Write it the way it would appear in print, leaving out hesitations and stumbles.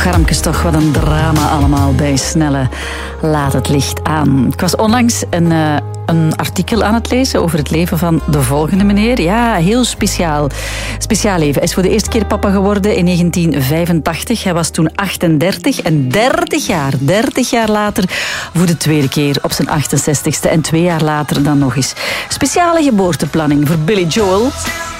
garmkes toch, wat een drama allemaal bij Snelle Laat het licht aan. Ik was onlangs een artikel aan het lezen over het leven van de volgende meneer. Ja, heel speciaal. Speciaal leven. Hij is voor de eerste keer papa geworden in 1985. Hij was toen 38 en 30 jaar later voor de tweede keer op zijn 68ste en 2 jaar later dan nog eens. Speciale geboorteplanning voor Billy Joel.